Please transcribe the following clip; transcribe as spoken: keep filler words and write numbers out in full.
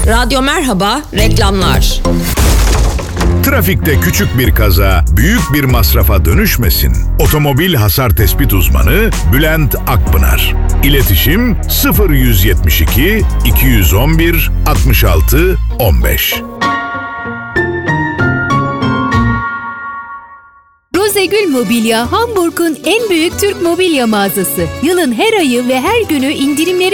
Radyo Merhaba, reklamlar. Trafikte küçük bir kaza büyük bir masrafa dönüşmesin. Otomobil hasar tespit uzmanı Bülent Akpınar. İletişim sıfır yüz yetmiş iki iki yüz on bir altmış altı on beş. Rozegül Mobilya, Hamburg'un en büyük Türk mobilya mağazası. Yılın her ayı ve her günü indirimleri